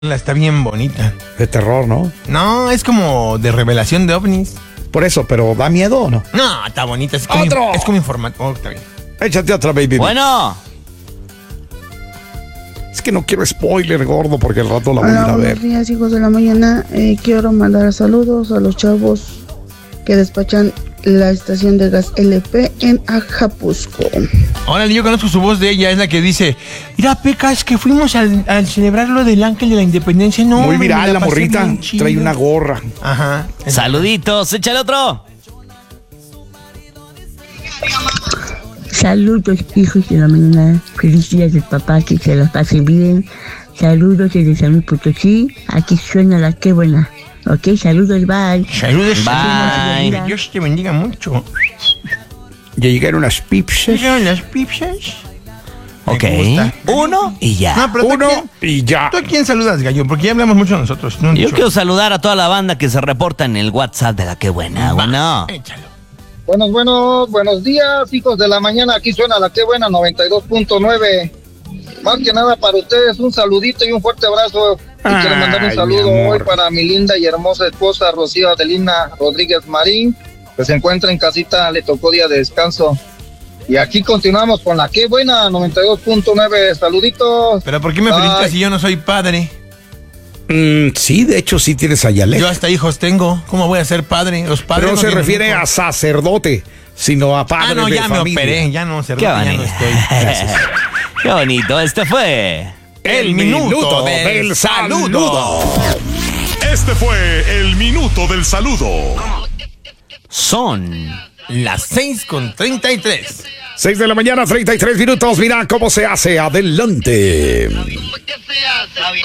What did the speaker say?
Está bien bonita. De terror, ¿no? No, es como de revelación de ovnis. Por eso, pero ¿da miedo o no? No, está bonita. Es como, ¡Otro! Es como informativo. Oh, está bien. Échate otra, baby. Bueno. Es que no quiero spoiler, gordo, porque al rato la voy a ir a ver. Buenos días, hijos de la mañana. Quiero mandar saludos a los chavos que despachan la estación de gas LP en Ajapusco. Órale, yo conozco su voz de ella. Es la que dice: mira, Pecas, que fuimos al celebrar lo del Ángel de la Independencia. No, Muy me viral la pasé morrita. bien chido. Trae una gorra. Ajá. Saluditos, échale otro. Saludos, hijos de la mañana. Feliz día del papá, que se los pasen bien. Saludos desde San Luis Potosí. Aquí suena la que buena. Ok, saludos, bye. Saludos. Bye. Dios te bendiga mucho. Ya llegaron las pizzas. ¿Llegaron las pizzas? Ok. Me gusta. Uno y ya. No, pero ¿tú a Uno quién- y ya. ¿Tú a quién saludas, Gallo? Porque ya hablamos mucho nosotros. No, Yo mucho. quiero saludar a toda la banda que se reporta en el WhatsApp de la que buena. Bueno. Échalo. Buenos días, hijos de la mañana. Aquí suena la que buena 92.9. Más que nada para ustedes, un saludito y un fuerte abrazo. Y quiero mandar un Ay, saludo mi amor. hoy para mi linda y hermosa esposa Rocío Adelina Rodríguez Marín, que se encuentra en casita, le tocó día de descanso. Y aquí continuamos con la que buena 92.9. Saluditos. Pero ¿por qué me Bye. felicitas si yo no soy padre? Sí, de hecho sí tienes a Yalek. Yo hasta hijos tengo. ¿Cómo voy a ser padre? Los padres Pero no se tienen refiere hijos. a sacerdote, sino a padre Ah, no, de ya me familia. operé. Ya no, cerdote, Qué ya no bonito. estoy. Gracias. Qué bonito. Este fue El minuto del saludo. Este fue el minuto del saludo. Son Las 6:33. 6 de la mañana, 33 minutos. Mira cómo se hace. Adelante.